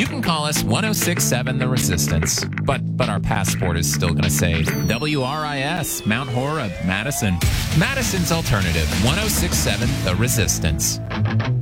you can call us 1067 The Resistance. But our passport is still going to say WRIS, Mount Horeb, Madison. Madison's alternative, 1067 The Resistance.